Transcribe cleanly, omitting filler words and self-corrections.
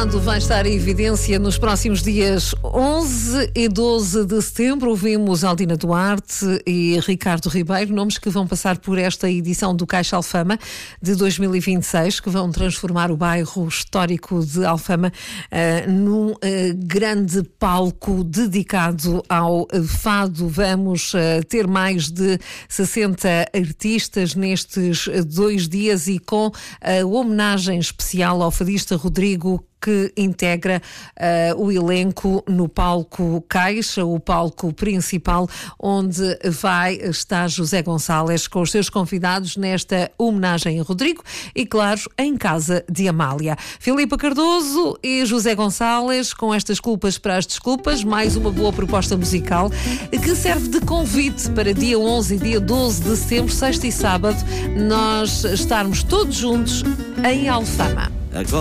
fado vai estar em evidência nos próximos dias 11 e 12 de setembro. Ouvimos Aldina Duarte e Ricardo Ribeiro, nomes que vão passar por esta edição do Caixa Alfama de 2026, que vão transformar o bairro histórico de Alfama num grande palco dedicado ao fado. Vamos ter mais de 60 artistas nestes 2 dias e com a homenagem especial ao fadista Rodrigo, que integra o elenco no palco Caixa, o palco principal, onde vai estar José Gonçalves com os seus convidados nesta homenagem a Rodrigo e, claro, em casa de Amália. Filipa Cardoso e José Gonçalves, com estas culpas para as desculpas, mais uma boa proposta musical que serve de convite para dia 11 e dia 12 de setembro, sexta e sábado, nós estarmos todos juntos em Alfama.